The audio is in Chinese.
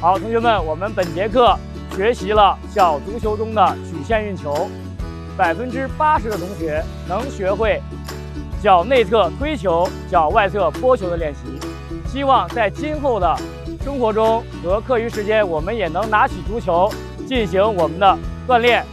好，同学们，我们本节课学习了小足球中的曲线运球，80%的同学能学会脚内侧推球、脚外侧拨球的练习。希望在今后的生活中和课余时间，我们也能拿起足球进行我们的锻炼。